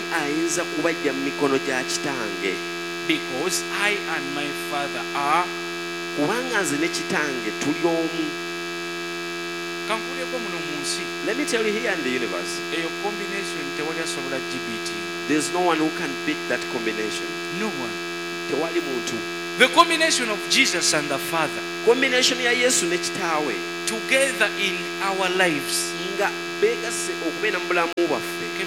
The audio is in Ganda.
ayinza kubajja mu mikono gya kitange. Because I and my Father are. Kubanga nze ne kitange tuli omu. Kankuleko muno mu nsi. Let me tell you, here in the universe, Eyo combination tewali asobola GBT. there's no one who can beat that combination. No one. Tewali muntu. The combination of Jesus and the Father Combination ya Yesu ne kitaawe together in our lives nga beegase okubeera mu bulamu